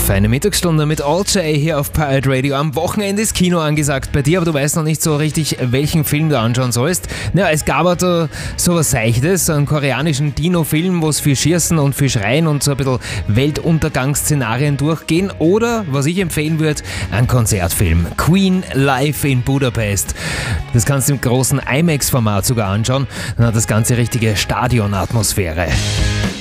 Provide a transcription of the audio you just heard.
Feine Mittagsstunde mit All J hier auf Pirate Radio. Am Wochenende ist Kino angesagt bei dir, aber du weißt noch nicht so richtig, welchen Film du anschauen sollst. Ja, es gab also sowas Seichtes, einen koreanischen Dino-Film, wo es viel Schießen und viel Schreien und so ein bisschen Weltuntergangsszenarien durchgehen. Oder, was ich empfehlen würde, ein Konzertfilm. Queen live in Budapest. Das kannst du im großen IMAX-Format sogar anschauen. Dann hat das Ganze richtige Stadionatmosphäre.